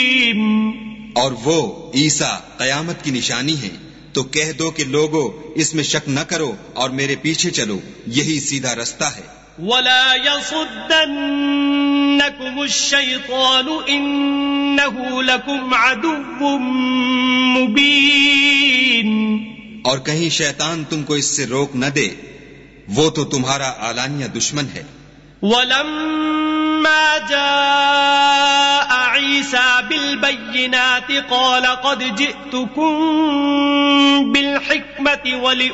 और वो ईसा कयामत की निशानी है, तो कह दो कि लोगों इसमें शक न करो और मेरे पीछे चलो, यही सीधा रास्ता है। वला यसुद्दन्नकुम अश-शैतानु इन्नहु लकुम अदुव्वुम मुबीन। और कहीं शैतान तुमको इससे रोक न दे, वो तो तुम्हारा आलानिया दुश्मन है। वलम्मा जाअ ईसा बिलबय्यिनाति क़ाल क़द जिअतुकुम बिलहिक्मति